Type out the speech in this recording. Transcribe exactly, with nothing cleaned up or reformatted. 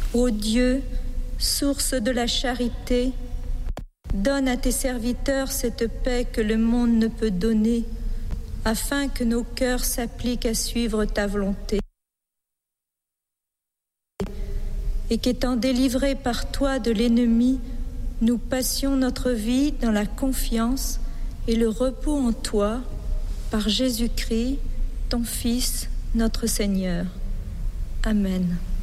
Ô Dieu, source de la charité, donne à tes serviteurs cette paix que le monde ne peut donner, afin que nos cœurs s'appliquent à suivre ta volonté. Et qu'étant délivrés par toi de l'ennemi, nous passions notre vie dans la confiance et le repos en toi, par Jésus-Christ, ton Fils, notre Seigneur. Amen.